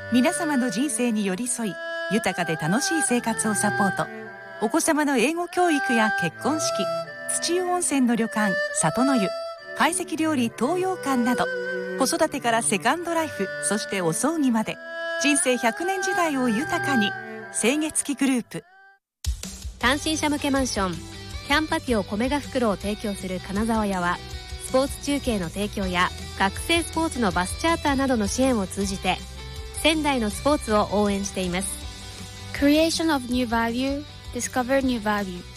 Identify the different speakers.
Speaker 1: 皆様の人生に寄り添い、豊かで楽しい生活をサポート。お子様の英語教育や結婚式、土湯温泉の旅館里の湯、懐石料理東洋館など、子育てからセカンドライフ、そしてお葬儀まで、人生100年時代を豊かに。清月グループ。
Speaker 2: 単身者向けマンションキャンパティオコメガ袋を提供する金沢屋は、スポーツ中継の提供や学生スポーツのバスチャーターなどの支援を通じて、仙台のスポーツを応援しています。
Speaker 3: Creation of new value, discover new value.